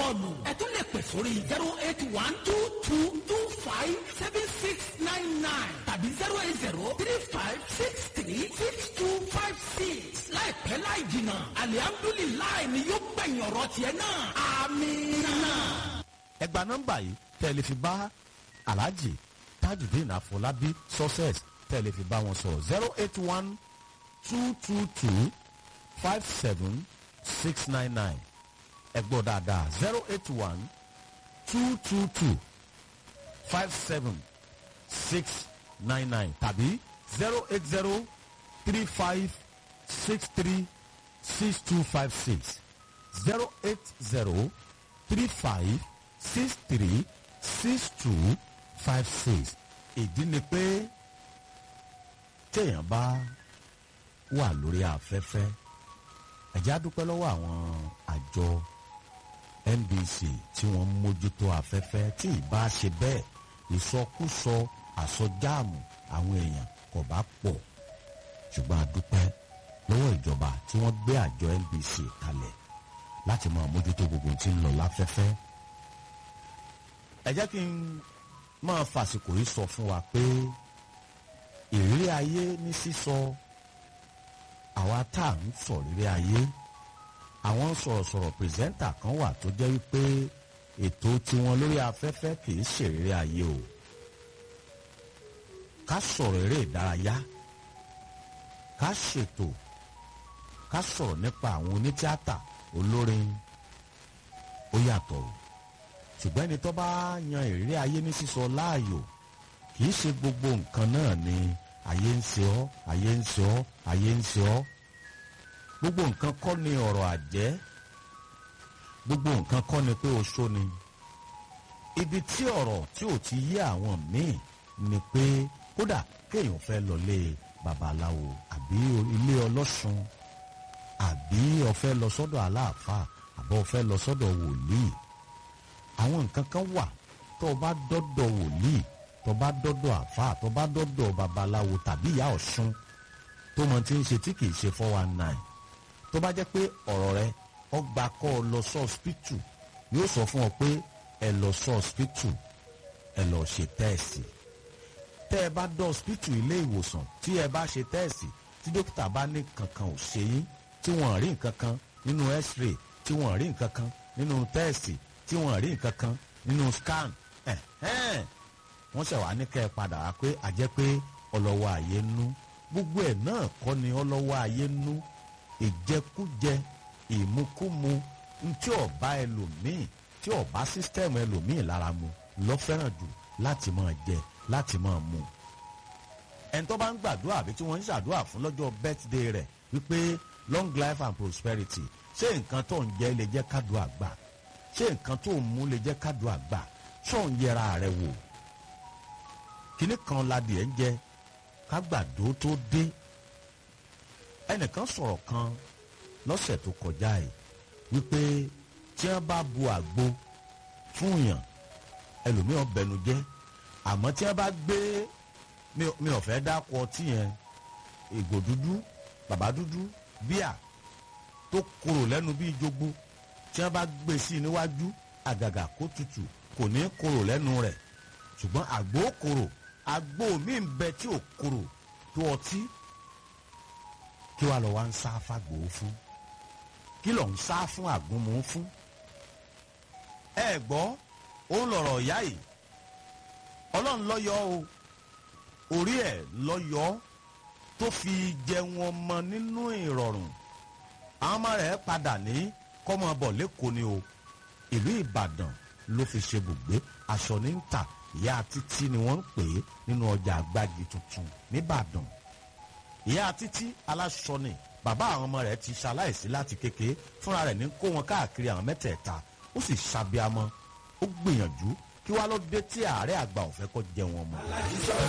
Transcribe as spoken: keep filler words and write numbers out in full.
sọnù ẹ tún lè pè sórí zero eight one two two two five seven six nine nine tàbí zero eight zero three five six three six two five six láìpẹ́ láì jìnnà alihamdulilayi ni yóò gbẹ̀yìn ọ̀rọ̀ tiẹ̀ náà amínà. ẹ gba nọ́mbà yìí tẹ́ ẹ lè fi bá alhaji tajudeen afolabi success tẹ́ ẹ lè fi bá wọn sọ̀rọ̀ zero eight one two two two five seven six nine nine ẹ gbọ́ dáadáa zero eight one two two two five seven six nine nine tàbí zero eight zero three five six three six two five six zero eight zero three five six three six two five six. ìdí ni pé téèyàn bá wà lórí afẹ́fẹ́ ẹ̀já dúpẹ́ lọ́wọ́ àwọn àjọ N B C tí wọ́n ń mójútó afẹ́fẹ́ tí ìbá ṣe bẹ́ẹ̀ ìsọkúsọ àsọjáàmù àwọn èèyàn kò bá pọ̀ ṣùgbọ́n a dúpẹ́ lọ́wọ́ ìjọba tí wọ́n gbé àjọ N B C kalẹ̀ láti máa mójútó gbogbo tí ń lọ láfẹ́fẹ́. ẹ jẹ́ kí n máa fàsìkò yìí sọ fún wa pé ìrírí ayé ní sísọ àwa tá à ń sọ ìrírí ayé àwọn sọ̀rọ̀sọ̀rọ̀ pírẹsẹ́ńtà kan wà tó jẹ́ wípé ètò tiwọn lórí afẹ́fẹ́ kì í ṣèrèrè ayé o ká sọ̀rọ̀ eré ìdárayá ká ṣètò ká sọ̀rọ̀ nípa àwọn onítíátà olórin ó yàtọ̀ o ṣùgbọ́n ẹni tó bá yan ìrírí ayé ní sísọ láàyò kì í ṣe gbogbo nǹkan náà ni ayé ń ṣe ọ́ ayé ń ṣe ọ́ ayé ń ṣe ọ́ gbogbo nǹkan kọ́ ni ọ̀rọ̀ àjẹ́ gbogbo nǹkan kọ́ ni pé oṣó ni ibi tí ọ̀rọ̀ tí ò ti yé àwọn míì ni pé kódà kéèyàn fẹ́ lọlé babaláwo àbí ilé ọlọ́ṣun àbí ó fẹ́ lọ sọ́dọ̀ aláàfáà àbí ó fẹ́ lọ sọ́dọ̀ wòlíì àwọn nǹkan kan wà tó o bá dọ́dọ̀ wòlíì tó o bá dọ́dọ̀ àfáà tó o bá dọ́dọ̀ babaláwo tàbí ìyá ọ̀ṣun tó mọ tí ń ṣe tí kìí ṣe four one nine tó bá jẹ́ pé ọ̀rọ̀ rẹ ọgbà kọ́ ọ lọ sọ́ọ̀sìpìtù yóò sọ fún ọ pé ẹ lọ sọ́ọ̀sìpìtù ẹ lọ ṣe tẹ́ẹ̀sì tẹ́ ẹ bá dọ̀ ọ̀sìpìtù ilé ìwòsàn tí ẹ bá ṣe tẹ́ẹ̀sì tí dókítà bá ní kankan ò ṣe yín tí wọ́n rí nǹkan kan nínú x-ray tí wọ́n rí nǹkan kan nínú tẹ́ẹ̀sì tí wọ́n rí nǹkan kan nínú scan ẹ̀hẹ́n wọ́n ṣẹ̀ wá ní kẹ́ ẹ padà wá pé àjẹ́ pé ọlọ́wọ́ àyè nú gbogbo ẹ̀ náà kọ́ ni ọlọ́wọ́ ayé nú ìjẹkújẹ ìmukúmu ntí ọba ẹlòmíì tí ọba sísítẹ́ẹ̀mù ẹlòmíì lára mu lọ fẹ́ràn jù láti máa jẹ láti máa mu. ẹni tó bá ń gbàdúrà àbí tí wọ́n ń ṣàdúrà fún lọ́jọ́ birthday rẹ̀ wípé long life and prosperity ṣé nǹkan tó ń jẹ lè jẹ́ kádùá gbà ṣé nǹkan tó ń mú lè jẹ́ kádùá gbà ṣó ń yẹra rẹ̀ wò. kinní kan ladìẹ ń jẹ kágbàdo tó dé ẹnìkan sọ̀rọ̀ kan lọ́sẹ̀ tó kọjá yìí wípé tí wọ́n bá bu àgbo fún yàn ẹlòmíràn bẹnu jẹ́ àmọ́ tí wọ́n bá gbé mi ò fẹ́ dákọ̀ ọtí yẹn ìgò dúdú bàbá dúdú bíà tó korò lẹ́nu bíi jogbo tí wọ́n bá gbé sí i níwájú àgàgà kó tutù kò ní korò lẹ́nu rẹ̀ ṣùgbọ́n àgbo korò àgbo mi ń bẹ tí ò korò tó ọtí kí wàá lọ wá ń sá fàgbò fún kí lọ ń sá fún àgúnmu fún. ẹ gbọ́ ó ń lọ̀rọ̀ ìyá yìí ọlọ́run lọ́yọ̀ o orí ẹ̀ lọ́yọ̀ tó fi jẹun ọmọ nínú ìrọ̀rùn àwọn ọmọ rẹ̀ padà ní kọ́mọ bọ̀ lẹ́kọ̀ọ́ ni o ìlú ìbàdàn ló fi ṣe bùgbé aṣọ ní ń tà ìyá títí ni wọ́n ń pè é nínú ọjà àgbàjì tuntun nìbàdàn ìyá títí aláṣọ ni bàbá àwọn ọmọ rẹ̀ ti ṣaláìsí láti kékeré fúnra rẹ̀ ní kó wọn káàkiri àwọn mẹ́tẹ̀ẹ̀ta ó sì ṣàbíamọ ó gbìyànjú kí wàá ló dé tí àárẹ̀ àgbà ò fẹ́ kó jẹun ọmọ.